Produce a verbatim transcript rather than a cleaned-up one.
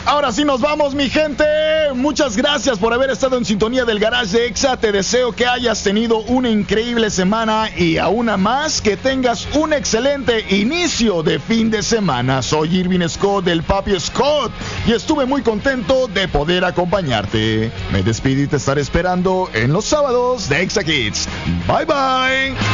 Ahora sí nos vamos, mi gente. Muchas gracias por haber estado en sintonía del Garage de Exa. Te deseo que hayas tenido una increíble semana y aún más que tengas un excelente inicio de fin de semana. Soy Irvin Scott del Papi Scott y estuve muy contento de poder acompañarte. Me despido y te estaré esperando en los sábados de Exa Kids. Bye bye.